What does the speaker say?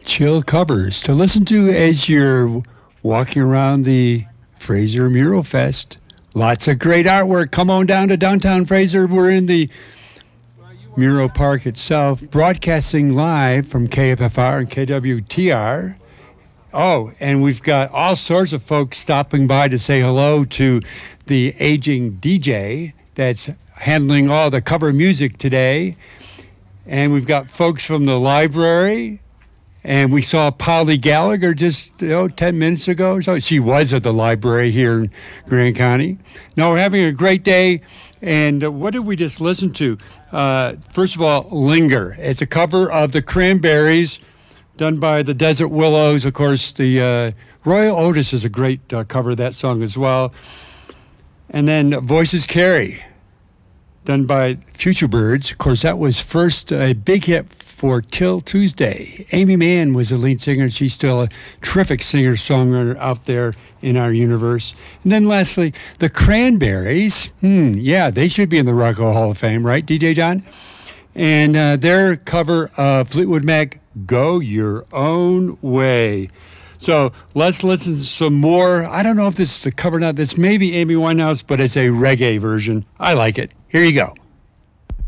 chill covers to listen to as you're walking around the Fraser Mural Fest. Lots of great artwork. Come on down to downtown Fraser. We're in the Mural Park itself, broadcasting live from KFFR and KWTR. Oh, and we've got all sorts of folks stopping by to say hello to the aging DJ that's handling all the cover music today. And we've got folks from the library. And we saw Polly Gallagher just 10 minutes ago. So she was at the library here in Grand County. No, we're having a great day. And what did we just listen to? First of all, Linger. It's a cover of the Cranberries done by the Desert Willows. Of course, the Roy Otis is a great cover of that song as well. And then Voices Carry, done by Future Birds. Of course, that was first a big hit for Till Tuesday. Amy Mann was the lead singer. She's still a terrific singer-songwriter out there in our universe. And then lastly, the Cranberries. Yeah, they should be in the Rock and Roll Hall of Fame, right, DJ John? And their cover of Fleetwood Mac, Go Your Own Way. So let's listen to some more. I don't know if this is a cover or not. This may be Amy Winehouse, but it's a reggae version. I like it. Here you go.